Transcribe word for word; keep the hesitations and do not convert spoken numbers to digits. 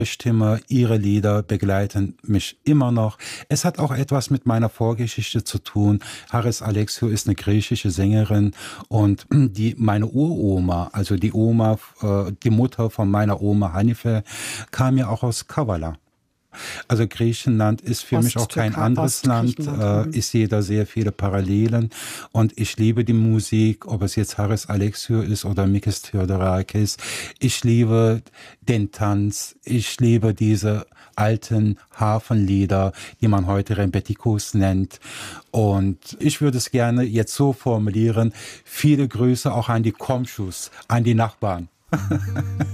Stimme, ihre Lieder begleiten mich immer noch. Es hat auch etwas mit meiner Vorgeschichte zu tun. Haris Alexiou ist eine griechische Sängerin und die meine Uroma, also die Oma, äh, die Mutter von meiner Oma Hanife, kam ja auch aus Kavala. Also Griechenland ist für mich auch kein anderes Land. Äh, ich sehe da sehr viele Parallelen und ich liebe die Musik, ob es jetzt Haris Alexiou ist oder Mikis Theodorakis. Ich liebe den Tanz, ich liebe diese alten Hafenlieder, die man heute Rembetikos nennt. Und ich würde es gerne jetzt so formulieren, viele Grüße auch an die Komschus, an die Nachbarn.